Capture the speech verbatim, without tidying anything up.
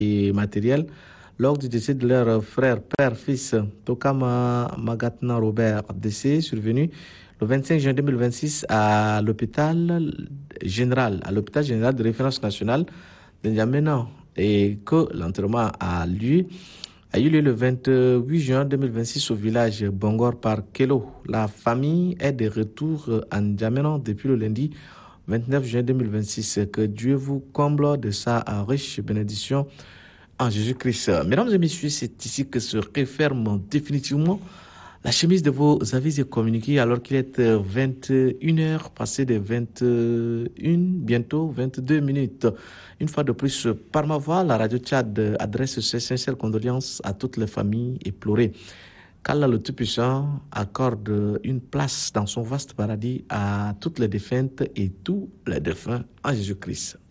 et matériels lors du décès de leur frère, père, fils, Tokama Magatna Robert, décès survenu le vingt-cinq juin deux mille vingt-six à l'hôpital général, à l'hôpital général de référence nationale de N'Djamena, et que l'enterrement a lieu a eu lieu le vingt-huit juin deux mille vingt-six au village Bongor par Kelo. La famille est de retour à N'Djamena depuis le lundi vingt-neuf juin deux mille vingt-six. Que Dieu vous comble de sa riche bénédiction en Jésus-Christ. Mesdames et messieurs, c'est ici que se referme définitivement la chemise de vos avis et communiqués alors qu'il est vingt et une heures passées de vingt et une, bientôt vingt-deux minutes. Une fois de plus, par ma voix, la radio Tchad adresse ses sincères condoléances à toutes les familles éplorées. Qu'Allah le Tout-Puissant accorde une place dans son vaste paradis à toutes les défuntes et tous les défunts en Jésus-Christ.